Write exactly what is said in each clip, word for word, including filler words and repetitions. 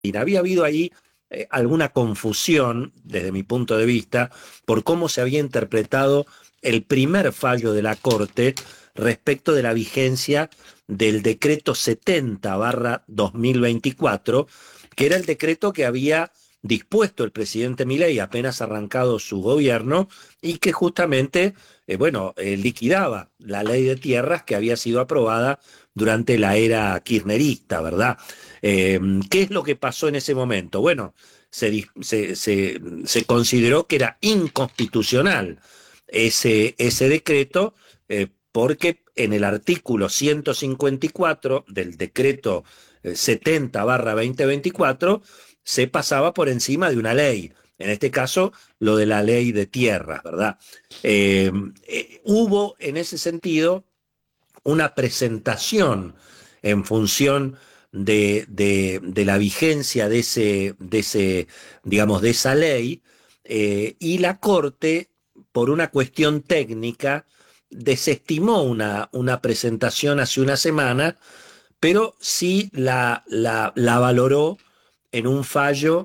Había habido ahí eh, alguna confusión, desde mi punto de vista, por cómo se había interpretado el primer fallo de la Corte respecto de la vigencia del decreto setenta barra dos mil veinticuatro, que era el decreto que había dispuesto el presidente Milei apenas arrancado su gobierno y que justamente, eh, bueno, eh, liquidaba la ley de tierras que había sido aprobada durante la era kirchnerista, ¿verdad? Eh, ¿Qué es lo que pasó en ese momento? Bueno, se, se, se, se consideró que era inconstitucional ese, ese decreto eh, porque en el artículo ciento cincuenta y cuatro del decreto eh, setenta barra dos mil veinticuatro se pasaba por encima de una ley, en este caso lo de la ley de tierras, ¿verdad? Eh, eh, hubo en ese sentido una presentación en función de, de, de la vigencia de ese, de ese, digamos, de esa ley, eh, y la Corte, por una cuestión técnica, desestimó una, una presentación hace una semana, pero sí la, la, la valoró en un fallo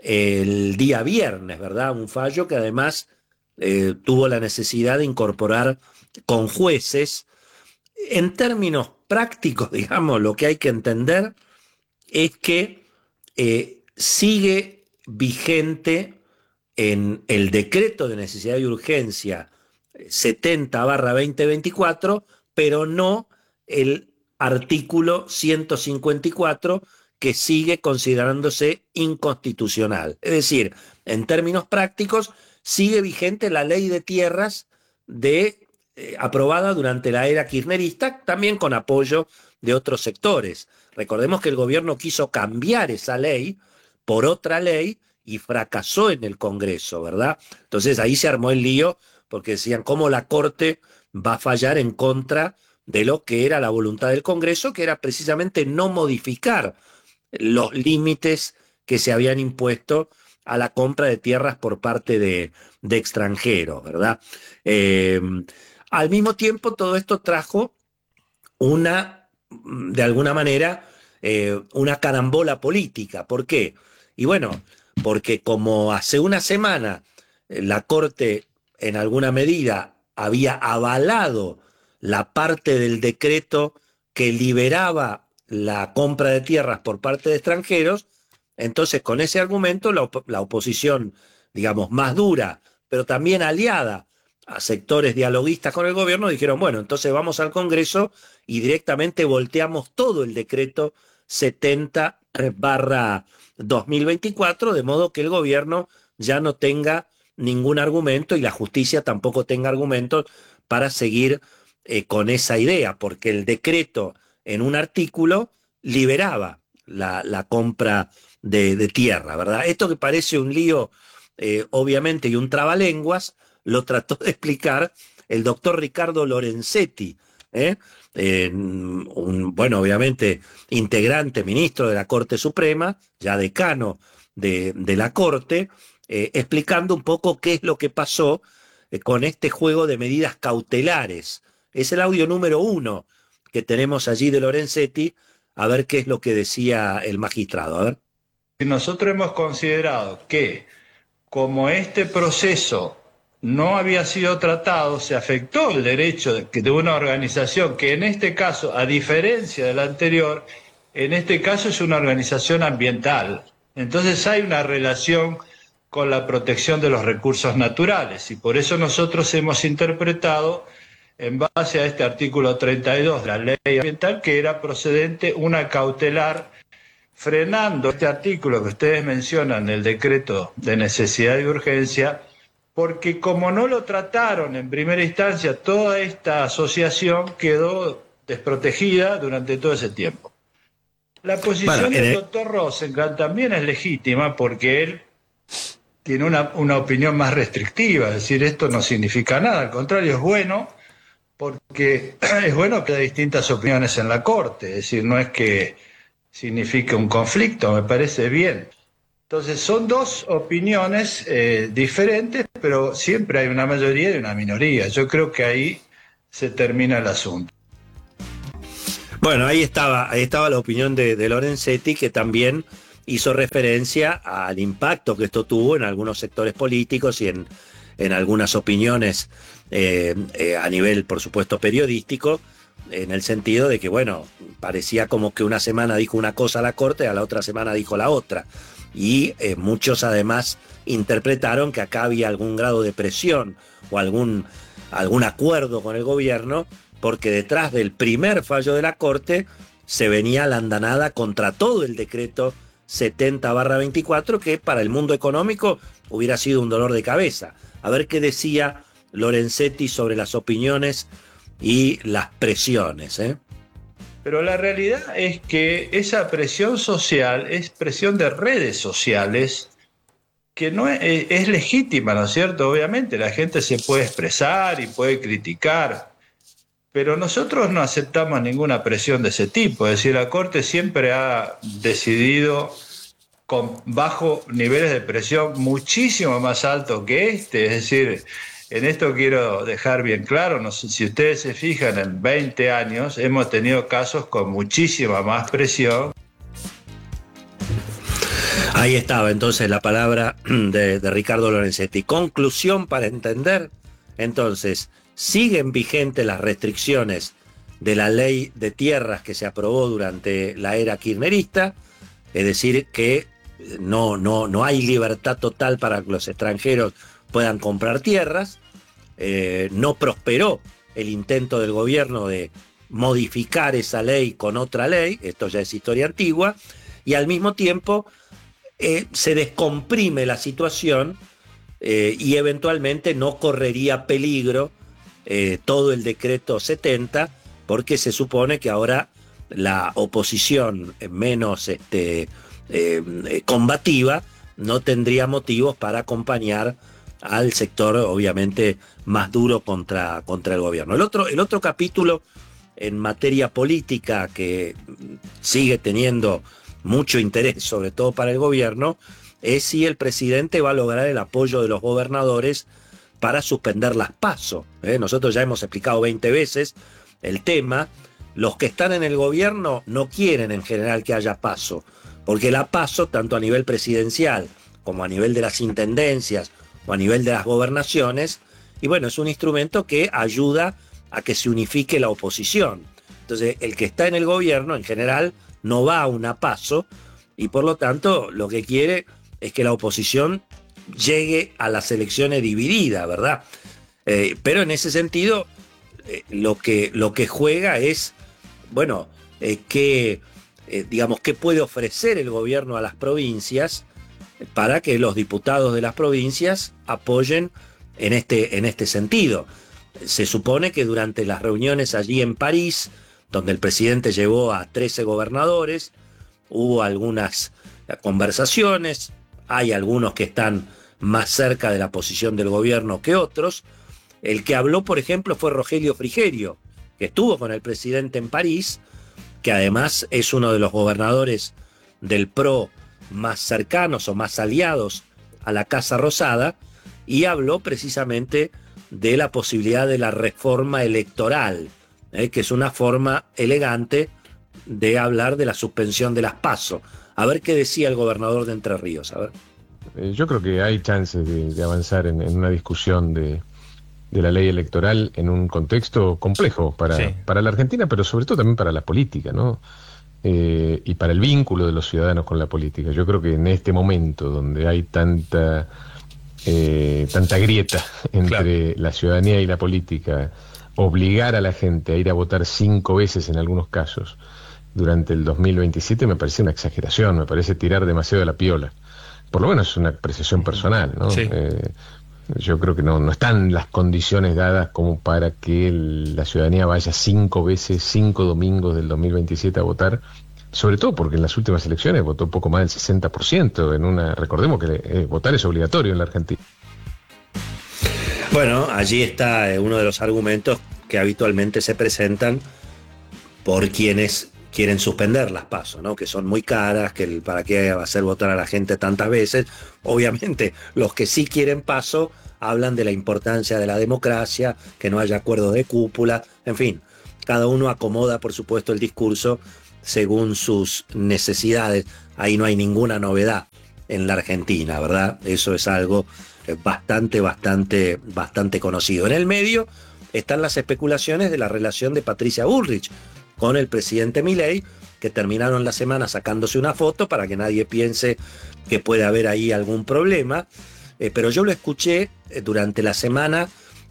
el día viernes, ¿verdad? Un fallo que además eh, tuvo la necesidad de incorporar con jueces. En términos prácticos, digamos, lo que hay que entender es que eh, sigue vigente en el decreto de necesidad y urgencia setenta barra dos mil veinticuatro, pero no el artículo ciento cincuenta y cuatro que sigue considerándose inconstitucional. Es decir, en términos prácticos, sigue vigente la ley de tierras de eh, aprobada durante la era kirchnerista, también con apoyo de otros sectores. Recordemos que el gobierno quiso cambiar esa ley por otra ley y fracasó en el Congreso, ¿verdad? Entonces ahí se armó el lío porque decían cómo la Corte va a fallar en contra de lo que era la voluntad del Congreso, que era precisamente no modificar los límites que se habían impuesto a la compra de tierras por parte de, de extranjeros, ¿verdad? Eh, al mismo tiempo, todo esto trajo una, de alguna manera, eh, una carambola política. ¿Por qué? Y bueno, porque como hace una semana eh, la Corte en alguna medida había avalado la parte del decreto que liberaba la compra de tierras por parte de extranjeros, entonces con ese argumento la, op la oposición, digamos, más dura, pero también aliada a sectores dialoguistas con el gobierno, dijeron, bueno, entonces vamos al Congreso y directamente volteamos todo el decreto setenta barra dos mil veinticuatro, de modo que el gobierno ya no tenga ningún argumento y la justicia tampoco tenga argumentos para seguir eh, con esa idea, porque el decreto en un artículo liberaba la, la compra de, de tierra, ¿verdad? Esto que parece un lío, eh, obviamente, y un trabalenguas, lo trató de explicar el doctor Ricardo Lorenzetti, ¿eh? Eh, un, bueno, obviamente, integrante, ministro de la Corte Suprema, ya decano de, de la Corte, eh, explicando un poco qué es lo que pasó eh, con este juego de medidas cautelares. Es el audio número uno que tenemos allí de Lorenzetti, a ver qué es lo que decía el magistrado. A ver. Nosotros hemos considerado que como este proceso no había sido tratado, se afectó el derecho de, de una organización que en este caso, a diferencia del anterior, en este caso es una organización ambiental. Entonces hay una relación con la protección de los recursos naturales y por eso nosotros hemos interpretado en base a este artículo treinta y dos de la ley ambiental que era procedente una cautelar frenando este artículo que ustedes mencionan del decreto de necesidad y urgencia, porque como no lo trataron en primera instancia, toda esta asociación quedó desprotegida durante todo ese tiempo. La posición Bueno, del el... doctor Rosenkrantz también es legítima porque él tiene una, una opinión más restrictiva, es decir, esto no significa nada, al contrario, es bueno porque es bueno que haya distintas opiniones en la Corte, es decir, no es que signifique un conflicto, me parece bien. Entonces son dos opiniones eh, diferentes, pero siempre hay una mayoría y una minoría. Yo creo que ahí se termina el asunto. Bueno, ahí estaba, ahí estaba la opinión de, de Lorenzetti, que también hizo referencia al impacto que esto tuvo en algunos sectores políticos y en, en algunas opiniones eh, eh, a nivel, por supuesto, periodístico, en el sentido de que, bueno, parecía como que una semana dijo una cosa a la Corte, a la otra semana dijo la otra. Y eh, muchos además interpretaron que acá había algún grado de presión o algún, algún acuerdo con el gobierno, porque detrás del primer fallo de la Corte se venía la andanada contra todo el decreto setenta barra veinticuatro, que para el mundo económico hubiera sido un dolor de cabeza. A ver qué decía Lorenzetti sobre las opiniones y las presiones, ¿eh? Pero la realidad es que esa presión social es presión de redes sociales que no es, es legítima, ¿no es cierto? Obviamente la gente se puede expresar y puede criticar, pero nosotros no aceptamos ninguna presión de ese tipo. Es decir, la Corte siempre ha decidido con bajo niveles de presión muchísimo más altos que este. Es decir, en esto quiero dejar bien claro, no sé, si ustedes se fijan, en veinte años hemos tenido casos con muchísima más presión. Ahí estaba entonces la palabra de, de Ricardo Lorenzetti. Conclusión para entender, entonces, siguen vigentes las restricciones de la ley de tierras que se aprobó durante la era kirchnerista, es decir, que no, no, no hay libertad total para que los extranjeros puedan comprar tierras. Eh, no prosperó el intento del gobierno de modificar esa ley con otra ley, esto ya es historia antigua, y al mismo tiempo eh, se descomprime la situación eh, y eventualmente no correría peligro eh, todo el decreto setenta, porque se supone que ahora la oposición menos este, eh, combativa no tendría motivos para acompañar al sector, obviamente, más duro contra, contra el gobierno. El otro, el otro capítulo en materia política que sigue teniendo mucho interés, sobre todo para el gobierno, es si el presidente va a lograr el apoyo de los gobernadores para suspender las PASO. ¿eh? Nosotros ya hemos explicado veinte veces el tema. Los que están en el gobierno no quieren en general que haya PASO, porque la PASO, tanto a nivel presidencial como a nivel de las intendencias o a nivel de las gobernaciones, y bueno, es un instrumento que ayuda a que se unifique la oposición. Entonces, el que está en el gobierno, en general, no va a una PASO, y por lo tanto, lo que quiere es que la oposición llegue a las elecciones dividida, ¿verdad? Eh, pero en ese sentido, eh, lo que, lo que juega es, bueno, eh, que, eh, digamos, qué puede ofrecer el gobierno a las provincias para que los diputados de las provincias apoyen en este, en este sentido. Se supone que durante las reuniones allí en París, donde el presidente llevó a trece gobernadores, hubo algunas conversaciones, hay algunos que están más cerca de la posición del gobierno que otros. El que habló, por ejemplo, fue Rogelio Frigerio, que estuvo con el presidente en París, que además es uno de los gobernadores del P R O más cercanos o más aliados a la Casa Rosada, y habló precisamente de la posibilidad de la reforma electoral, eh, que es una forma elegante de hablar de la suspensión de las PASO. A ver qué decía el gobernador de Entre Ríos. A ver. Eh, yo creo que hay chances de, de avanzar en, en una discusión de, de la ley electoral en un contexto complejo para, sí. para la Argentina, pero sobre todo también para la política, ¿no? Eh, y para el vínculo de los ciudadanos con la política. Yo creo que en este momento donde hay tanta eh, tanta grieta entre claro. la ciudadanía y la política, obligar a la gente a ir a votar cinco veces en algunos casos durante el dos mil veintisiete me parece una exageración, me parece tirar demasiado de la piola. Por lo menos es una apreciación personal, ¿no? Sí. Eh, yo creo que no, no están las condiciones dadas como para que el, la ciudadanía vaya cinco veces, cinco domingos del dos mil veintisiete a votar, sobre todo porque en las últimas elecciones votó poco más del sesenta por ciento en una, recordemos que eh, votar es obligatorio en la Argentina. Bueno, allí está uno de los argumentos que habitualmente se presentan por quienes quieren suspender las PASO, ¿no? Que son muy caras, que el, para qué hacer votar a la gente tantas veces. Obviamente, los que sí quieren PASO hablan de la importancia de la democracia, que no haya acuerdo de cúpula, en fin, cada uno acomoda, por supuesto, el discurso según sus necesidades. Ahí no hay ninguna novedad en la Argentina, ¿verdad? Eso es algo bastante, bastante, bastante conocido. En el medio están las especulaciones de la relación de Patricia Bullrich con el presidente Milei, que terminaron la semana sacándose una foto para que nadie piense que puede haber ahí algún problema. Eh, pero yo lo escuché eh, durante la semana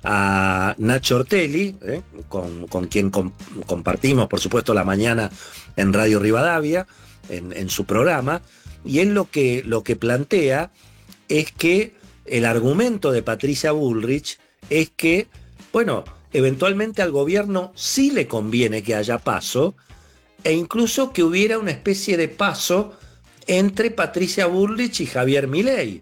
a Nacho Ortelli, eh, con, con quien com- compartimos, por supuesto, la mañana en Radio Rivadavia, en, en su programa, y él lo que, lo que plantea es que el argumento de Patricia Bullrich es que, bueno, eventualmente al gobierno sí le conviene que haya paso, e incluso que hubiera una especie de paso entre Patricia Bullrich y Javier Milei,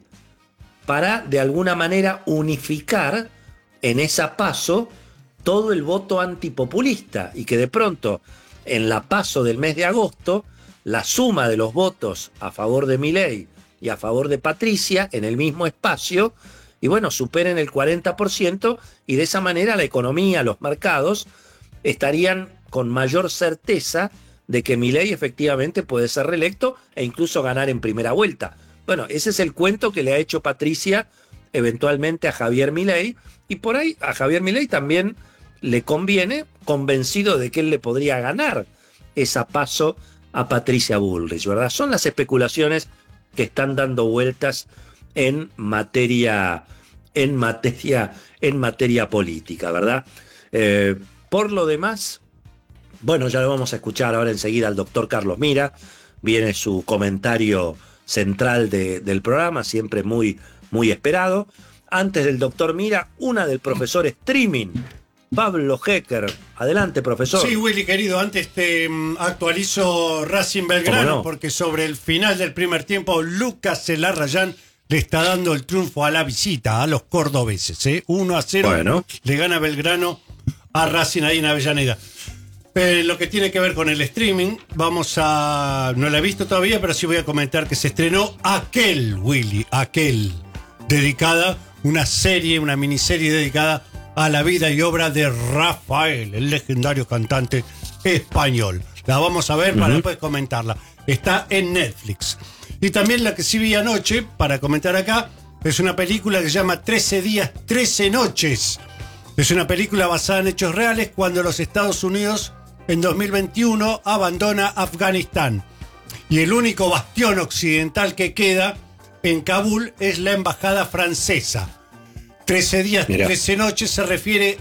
para de alguna manera unificar en esa paso todo el voto antipopulista, y que de pronto en la paso del mes de agosto la suma de los votos a favor de Milei y a favor de Patricia en el mismo espacio, y bueno, superen el cuarenta por ciento, y de esa manera la economía, los mercados estarían con mayor certeza de que Milei efectivamente puede ser reelecto e incluso ganar en primera vuelta. Bueno, ese es el cuento que le ha hecho Patricia eventualmente a Javier Milei, y por ahí a Javier Milei también le conviene, convencido de que él le podría ganar esa paso a Patricia Bullrich, ¿verdad? Son las especulaciones que están dando vueltas en materia, en materia, en materia política, ¿verdad? Eh, por lo demás, bueno, ya lo vamos a escuchar ahora enseguida al doctor Carlos Mira. Viene su comentario central de, del programa, siempre muy, muy esperado. Antes del doctor Mira, una del profesor Streaming, Pablo Hecker. Adelante, profesor. Sí, Willy, querido, antes te um, actualizo Racing Belgrano, no? Porque sobre el final del primer tiempo, Lucas Celarrayán le está dando el triunfo a la visita, a los cordobeses. ¿eh? uno a cero, bueno. Le gana Belgrano a Racing ahí en Avellaneda. Eh, lo que tiene que ver con el streaming, vamos a... No la he visto todavía, pero sí voy a comentar que se estrenó Aquel, Willy, Aquel, dedicada, una serie, una miniserie dedicada a la vida y obra de Rafael, el legendario cantante español. La vamos a ver uh-huh. para después comentarla. Está en Netflix. Y también la que sí vi anoche, para comentar acá, es una película que se llama trece días, trece noches. Es una película basada en hechos reales cuando los Estados Unidos en dos mil veintiuno abandona Afganistán. Y el único bastión occidental que queda en Kabul es la embajada francesa. trece días, Mirá. trece noches se refiere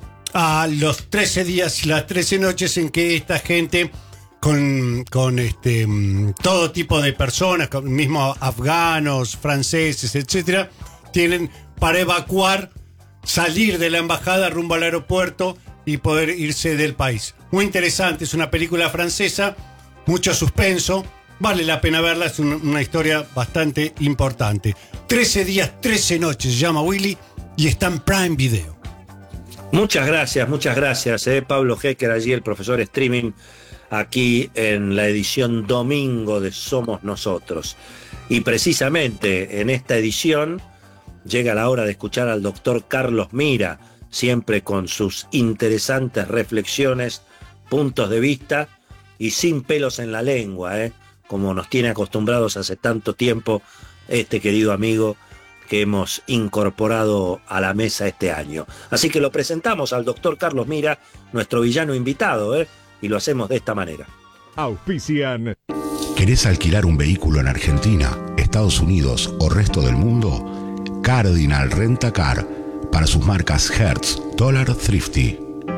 a los trece días y las trece noches en que esta gente, con, con este, todo tipo de personas, con mismo afganos, franceses, etcétera, tienen para evacuar, salir de la embajada rumbo al aeropuerto y poder irse del país. Muy interesante, es una película francesa, mucho suspenso, vale la pena verla, es una, una historia bastante importante. trece días, trece noches, se llama Willy, y está en Prime Video. Muchas gracias, muchas gracias, eh, Pablo Hecker, allí el profesor Streaming, aquí en la edición domingo de Somos Nosotros. Y precisamente en esta edición llega la hora de escuchar al doctor Carlos Mira, siempre con sus interesantes reflexiones, puntos de vista y sin pelos en la lengua, ¿eh? como nos tiene acostumbrados hace tanto tiempo este querido amigo que hemos incorporado a la mesa este año. Así que lo presentamos al doctor Carlos Mira, nuestro villano invitado, ¿eh? y lo hacemos de esta manera. Auspician. ¿Querés alquilar un vehículo en Argentina, Estados Unidos o resto del mundo? Cardinal Rent a Car, para sus marcas Hertz, Dollar, Thrifty.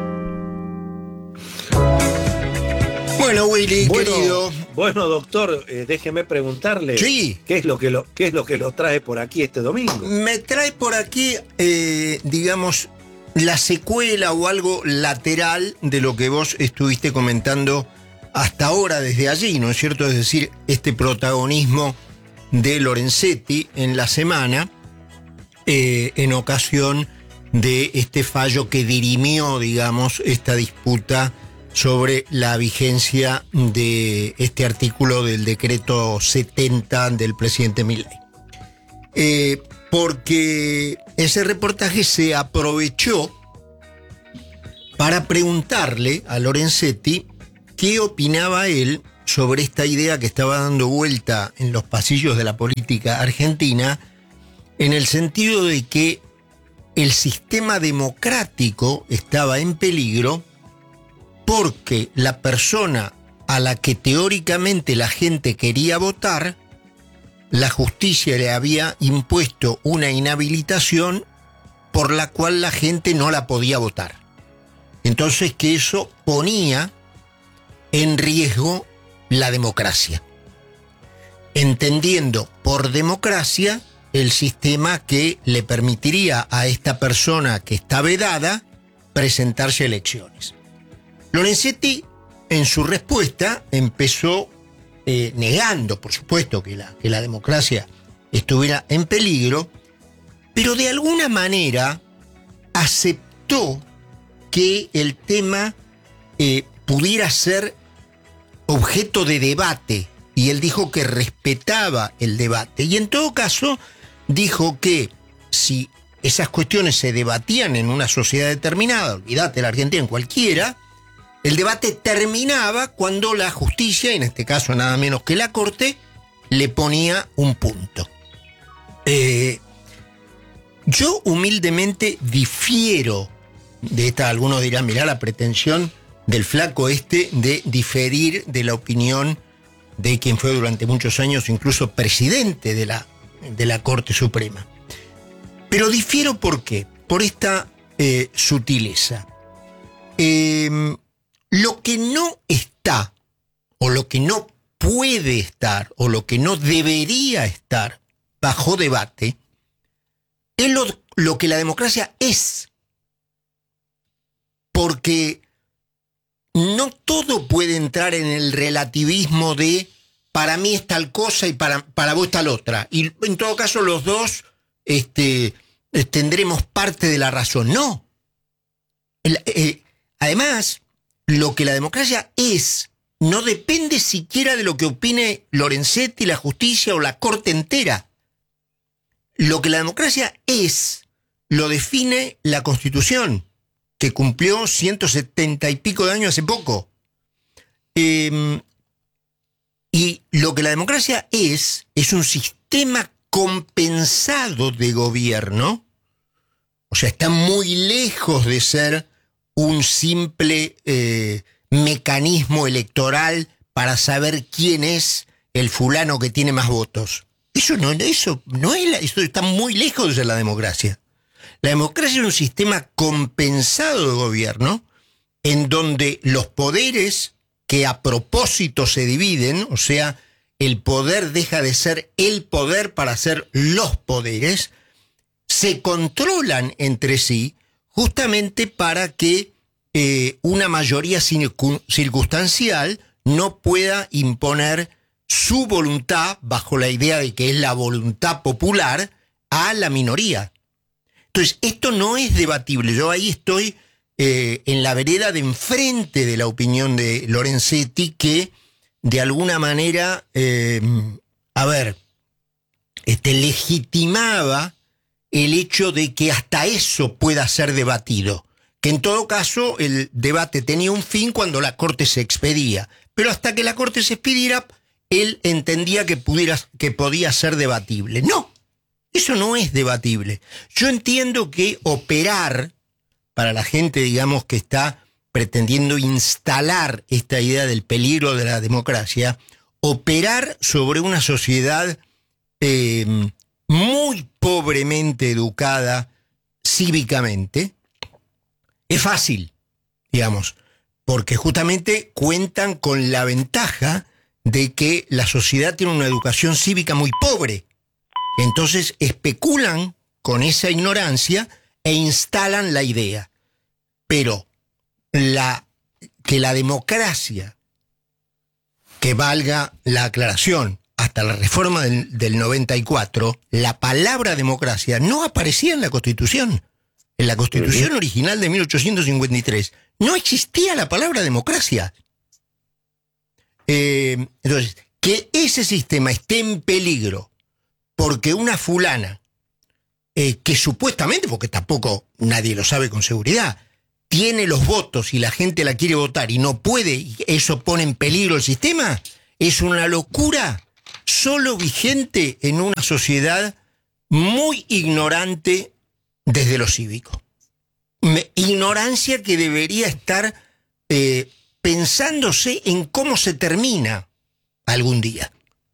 Bueno, Willy, bueno, querido. Bueno, doctor, eh, déjeme preguntarle sí. ¿qué es lo que lo, qué es lo que lo trae por aquí este domingo? Me trae por aquí, eh, digamos, la secuela o algo lateral de lo que vos estuviste comentando hasta ahora desde allí, ¿no es cierto? Es decir, este protagonismo de Lorenzetti en la semana, eh, en ocasión de este fallo que dirimió, digamos, esta disputa sobre la vigencia de este artículo del decreto setenta del presidente Milei. Eh, porque ese reportaje se aprovechó para preguntarle a Lorenzetti qué opinaba él sobre esta idea que estaba dando vuelta en los pasillos de la política argentina, en el sentido de que el sistema democrático estaba en peligro porque la persona a la que teóricamente la gente quería votar, la justicia le había impuesto una inhabilitación por la cual la gente no la podía votar. Entonces que eso ponía en riesgo la democracia, entendiendo por democracia el sistema que le permitiría a esta persona que está vedada presentarse a elecciones. Lorenzetti, en su respuesta, empezó eh, negando, por supuesto, que la, que la democracia estuviera en peligro, pero de alguna manera aceptó que el tema eh, pudiera ser objeto de debate, y él dijo que respetaba el debate, y en todo caso dijo que si esas cuestiones se debatían en una sociedad determinada, olvídate la Argentina, en cualquiera, el debate terminaba cuando la justicia, en este caso nada menos que la Corte, le ponía un punto. Eh, yo humildemente difiero de esta, algunos dirán, mirá la pretensión del flaco este de diferir de la opinión de quien fue durante muchos años incluso presidente de la, de la Corte Suprema. Pero difiero ¿por qué? Por esta eh, sutileza. Eh, lo que no está, o lo que no puede estar, o lo que no debería estar bajo debate, es lo, lo que la democracia es. Porque no todo puede entrar en el relativismo de para mí es tal cosa y para, para vos tal otra. Y en todo caso los dos este, tendremos parte de la razón. No. El, eh, además, lo que la democracia es no depende siquiera de lo que opine Lorenzetti, la justicia o la Corte entera. Lo que la democracia es lo define la Constitución, que cumplió ciento setenta y pico de años hace poco. Eh, y lo que la democracia es, es un sistema compensado de gobierno, o sea, está muy lejos de ser un simple eh, mecanismo electoral para saber quién es el fulano que tiene más votos. Eso no, eso no es la, eso está muy lejos de ser la democracia. La democracia es un sistema compensado de gobierno en donde los poderes que a propósito se dividen, o sea, el poder deja de ser el poder para ser los poderes, se controlan entre sí justamente para que eh, una mayoría circunstancial no pueda imponer su voluntad bajo la idea de que es la voluntad popular a la minoría. Entonces, esto no es debatible. Yo ahí estoy eh, en la vereda de enfrente de la opinión de Lorenzetti, que de alguna manera, eh, a ver, este, legitimaba el hecho de que hasta eso pueda ser debatido. Que en todo caso el debate tenía un fin cuando la Corte se expedía. Pero hasta que la Corte se expidiera, él entendía que, pudiera, que podía ser debatible. No. Eso no es debatible. Yo entiendo que operar, para la gente, digamos, que está pretendiendo instalar esta idea del peligro de la democracia, operar sobre una sociedad eh, muy pobremente educada cívicamente, es fácil, digamos, porque justamente cuentan con la ventaja de que la sociedad tiene una educación cívica muy pobre. Entonces especulan con esa ignorancia e instalan la idea. Pero la, que la democracia, que valga la aclaración, hasta la reforma del, del noventa y cuatro, la palabra democracia no aparecía en la Constitución. En la Constitución uh-huh. original de mil ochocientos cincuenta y tres no existía la palabra democracia. Eh, entonces, que ese sistema esté en peligro porque una fulana, eh, que supuestamente, porque tampoco nadie lo sabe con seguridad, tiene los votos y la gente la quiere votar y no puede, y eso pone en peligro el sistema, es una locura solo vigente en una sociedad muy ignorante desde lo cívico. Me, ignorancia que debería estar eh, pensándose en cómo se termina algún día.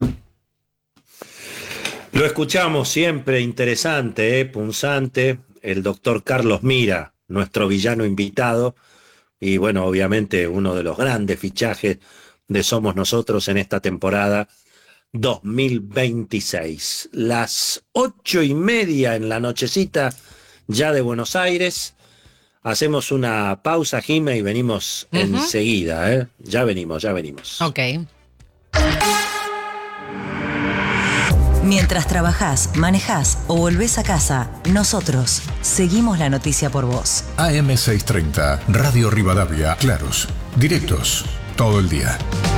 Lo escuchamos siempre, interesante, ¿eh? Punzante, el doctor Carlos Mira, nuestro villano invitado, y bueno, obviamente uno de los grandes fichajes de Somos Nosotros en esta temporada dos mil veintiséis. Las ocho y media en la nochecita ya de Buenos Aires. Hacemos una pausa, Jime, y venimos uh-huh. enseguida, ¿eh? Ya venimos, ya venimos. Ok. Mientras trabajás, manejás o volvés a casa, nosotros seguimos la noticia por vos. A M seiscientos treinta, Radio Rivadavia, claros, directos, todo el día.